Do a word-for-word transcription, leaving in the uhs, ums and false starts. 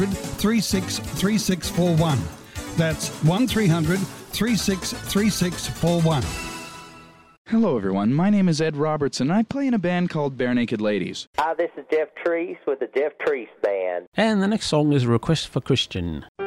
hundred, three six three six four one. That's one three hundred, three six three six four one. Hello everyone, my name is Ed Robertson and I play in a band called Bare Naked Ladies. Hi, this is Jeff Treese with the Jeff Treese Band. And the next song is a request for Christian.